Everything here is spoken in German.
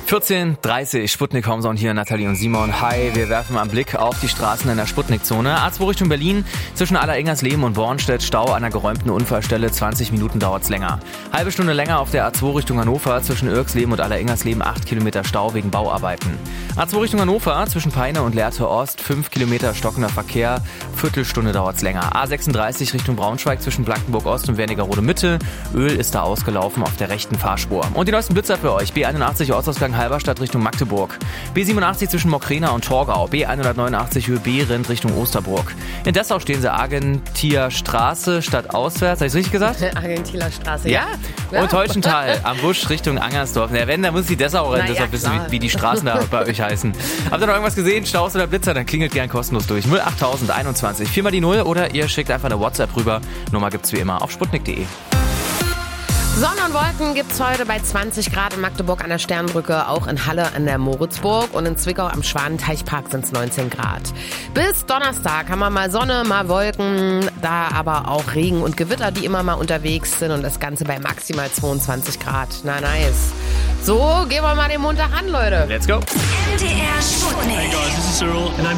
14:30 Sputnik Homezone hier, Nathalie und Simon. Hi, wir werfen mal einen Blick auf die Straßen in der Sputnik-Zone. A2 Richtung Berlin, zwischen Allerengersleben und Bornstedt, Stau an einer geräumten Unfallstelle, 20 Minuten dauert's länger. Halbe Stunde länger auf der A2 Richtung Hannover, zwischen Irksleben und Allerengersleben, 8 Kilometer Stau wegen Bauarbeiten. A2 Richtung Hannover, zwischen Peine und Lehrte Ost, 5 Kilometer stockender Verkehr, Viertelstunde dauert's länger. A36 Richtung Braunschweig, zwischen Blankenburg Ost und Wernigerode Mitte, Öl ist da ausgelaufen auf der rechten Fahrspur. Und die neuesten Blitzer für euch, B81 Ortsausgang Halberstadt Richtung Magdeburg, B87 zwischen Mockrena und Torgau, B189 Höhe Behrendt Richtung Osterburg. In Dessau stehen sie Argentier Straße statt auswärts, habe ich richtig gesagt? Argentiner Straße, ja. Und Teutschental am Busch Richtung Angersdorf. Ja, wenn, dann muss die Dessau rennen, deshalb wissen, wie die Straßen da bei euch heißen. Habt ihr noch irgendwas gesehen, Staus oder Blitzer, dann klingelt gern kostenlos durch. 08021 4 mal die 0 oder ihr schickt einfach eine WhatsApp rüber. Nummer gibt's wie immer auf sputnik.de. Sonne und Wolken gibt's heute bei 20 Grad in Magdeburg an der Sternbrücke, auch in Halle an der Moritzburg und in Zwickau am Schwanenteichpark sind's 19 Grad. Bis Donnerstag haben wir mal Sonne, mal Wolken, da aber auch Regen und Gewitter, die immer mal unterwegs sind und das Ganze bei maximal 22 Grad. Na nice. So, gehen wir mal den Montag an, Leute. Let's go. MDR Sputnik. Hey guys, this is Cyril and I'm